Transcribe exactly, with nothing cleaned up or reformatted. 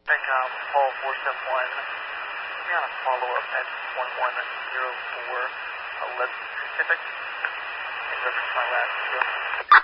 TACOM, Paul four seven one. Be on a follow-up at one one zero four, eleven Pacific, in reference to my last trip.